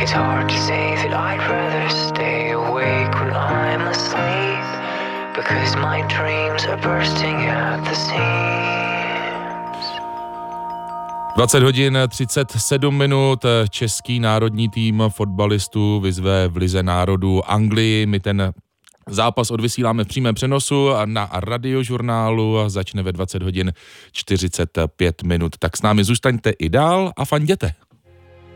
It's hard to say that I'd rather stay awake when I'm asleep, because my dreams are bursting at the seams. 20 hodin 37 minut, český národní tým fotbalistů vyzve v Lize národů Anglii. My ten zápas odvysíláme v přímém přenosu na Radiožurnálu a začne ve 20 hodin 45 minut. Tak s námi zůstaňte i dál a fanděte.